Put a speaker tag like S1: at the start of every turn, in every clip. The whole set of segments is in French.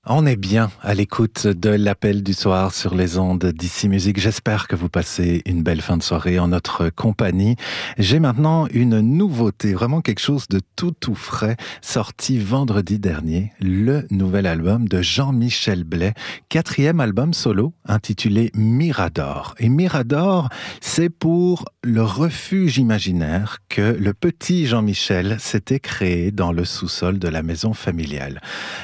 S1: On est bien à l'écoute de l'appel du soir sur les ondes d'Ici Musique. J'espère que vous passez une belle fin de soirée en notre compagnie. J'ai maintenant une nouveauté, vraiment quelque chose de tout frais, sorti vendredi dernier, le nouvel album de Jean-Michel Blais, 4e album solo intitulé Mirador. Et Mirador, c'est pour le refuge imaginaire que le petit Jean-Michel s'était créé dans le sous-sol de la maison familiale.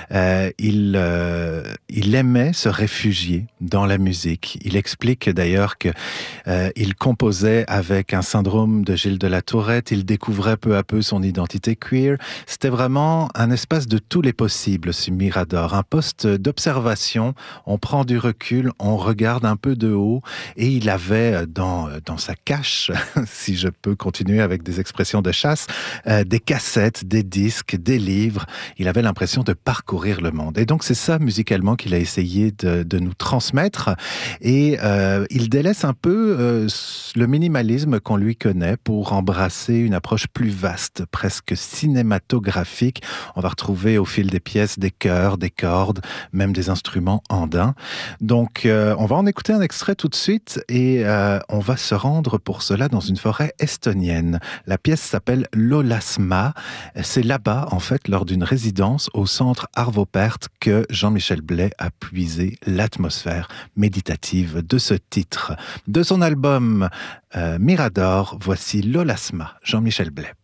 S1: Il aimait se réfugier dans la musique. Il explique d'ailleurs que il composait avec un syndrome de Gilles de la Tourette. Il découvrait peu à peu son identité queer. C'était vraiment un espace de tous les possibles, ce Mirador. Un poste d'observation. On prend du recul, on regarde un peu de haut. Et il avait dans sa cache, si je peux continuer avec des expressions de chasse, des cassettes, des disques, des livres. Il avait l'impression de parcourir le monde. Et donc c'est ça musicalement qu'il a essayé de nous transmettre. Et il délaisse un peu le minimalisme qu'on lui connaît pour embrasser une approche plus vaste, presque cinématographique. On va retrouver au fil des pièces des chœurs, des cordes, même des instruments andins. Donc on va en écouter un extrait tout de suite et on va se rendre pour cela dans une forêt estonienne. La pièce s'appelle Lolasma. C'est là-bas, en fait, lors d'une résidence au centre Arvo Pärt, que Jean-Michel Blais a puisé l'atmosphère méditative de ce titre. De son album Mirador, voici Lolasma, Jean-Michel Blais.